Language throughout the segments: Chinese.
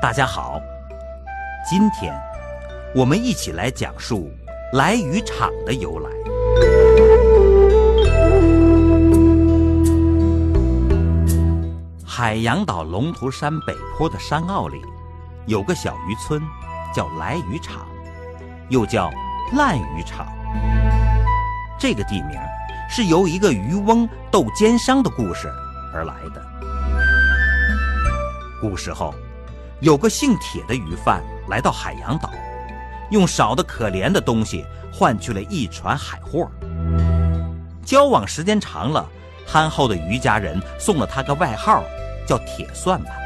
大家好，今天我们一起来讲述来渔场的由来。海洋岛龙图山北坡的山坳里，有个小渔村，叫来渔场，又叫烂渔场。这个地名是由一个渔翁斗奸商的故事而来的。古时候，有个姓铁的渔贩来到海洋岛，用少得可怜的东西换取了一船海货。交往时间长了，憨厚的渔家人送了他个外号，叫铁算盘。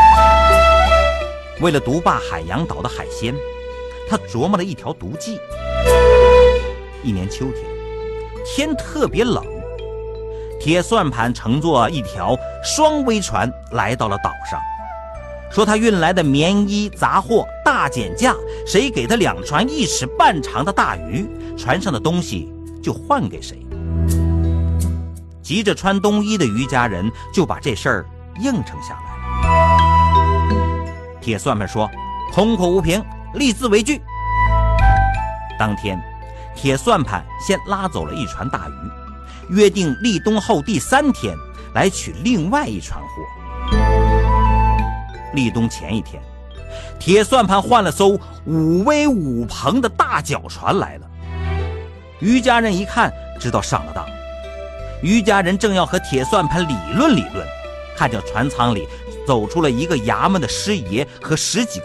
为了独霸海洋岛的海鲜，他琢磨了一条毒计。一年秋天，天特别冷，铁算盘乘坐一条双桅船来到了岛上，说他运来的棉衣杂货大减价，谁给他2船1尺半长的大鱼，船上的东西就换给谁。急着穿冬衣的渔家人就把这事儿应承下来。铁算盘说：空口无凭，立字为据。当天，铁算盘先拉走了一船大鱼，约定立冬后第3天来取另外一船货。立冬前一天，铁算盘换了艘5桅5篷的大脚船来了。渔家人一看，知道上了当。渔家人正要和铁算盘理论理论，看见船舱里走出了一个衙门的师爷和10几